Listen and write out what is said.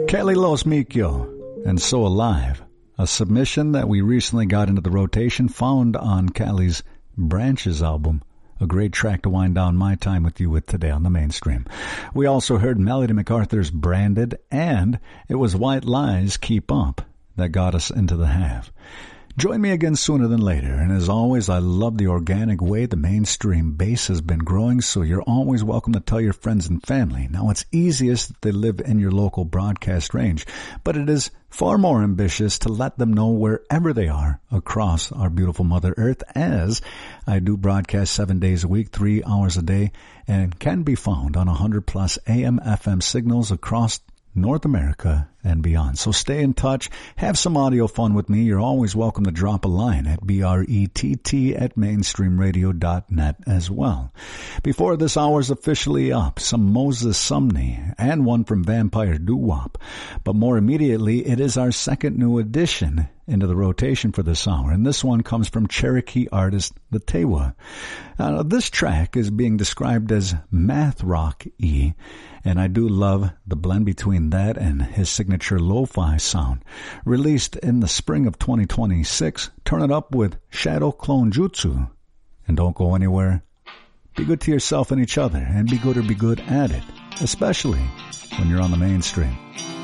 Kelly Los Mikyo and So Alive, a submission that we recently got into the rotation, found on Kelly's Branches album. A great track to wind down my time with you with today on the mainstream. We also heard Melody MacArthur's Branded, and it was White Lies, Keep Up, that got us into the half. Join me again sooner than later, and as always, I love the organic way the mainstream base has been growing, so you're always welcome to tell your friends and family. Now, it's easiest if they live in your local broadcast range, but it is far more ambitious to let them know wherever they are across our beautiful Mother Earth, as I do broadcast 7 days a week, 3 hours a day, and can be found on 100+ AM/FM signals across North America and beyond. So stay in touch. Have some audio fun with me. You're always welcome to drop a line at brett@mainstreamradio.net as well. Before this hour's officially up, some Moses Sumney and one from Vampire Doo-Wop. But more immediately, it is our second new addition into the rotation for this hour, and this one comes from Cherokee artist The Tewa. Now, this track is being described as math rock-y, and I do love the blend between that and his signature lo-fi sound. Released in the spring of 2026, turn it up with Shadow Clone Jutsu. And don't go anywhere. Be good to yourself and each other, and be good or be good at it, especially when you're on the mainstream.